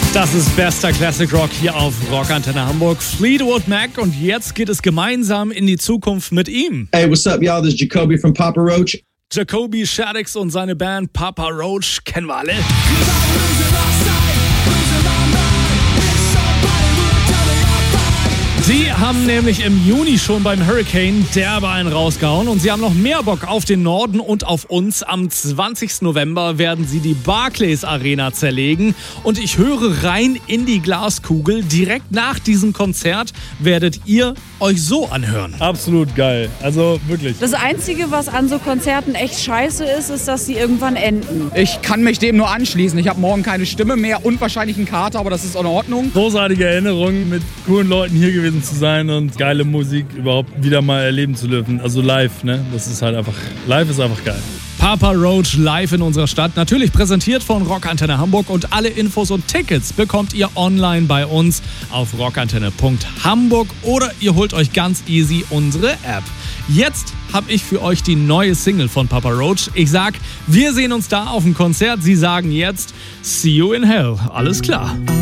Das ist bester Classic Rock hier auf Rockantenne Hamburg. Fleetwood Mac und jetzt geht es gemeinsam in die Zukunft mit ihm. Hey, what's up, y'all? This is Jacoby from Papa Roach. Jacoby Shaddix und seine Band Papa Roach kennen wir alle. Sie haben nämlich im Juni schon beim Hurricane derbe einen rausgehauen und sie haben noch mehr Bock auf den Norden und auf uns. Am 20. November werden sie die Barclays Arena zerlegen und ich höre rein in die Glaskugel. Direkt nach diesem Konzert werdet ihr euch so anhören. Absolut geil, also wirklich. Das Einzige, was an so Konzerten echt scheiße ist, dass sie irgendwann enden. Ich kann mich dem nur anschließen. Ich habe morgen keine Stimme mehr und wahrscheinlich einen Kater, aber das ist in Ordnung. Großartige Erinnerungen, mit coolen Leuten hier gewesen zu sein und geile Musik überhaupt wieder mal erleben zu dürfen. Also live, ne? Das ist halt einfach, live ist einfach geil. Papa Roach live in unserer Stadt, natürlich präsentiert von Rockantenne Hamburg und alle Infos und Tickets bekommt ihr online bei uns auf rockantenne.hamburg oder ihr holt euch ganz easy unsere App. Jetzt habe ich für euch die neue Single von Papa Roach. Ich sag, wir sehen uns da auf dem Konzert. Sie sagen jetzt, see you in hell. Alles klar.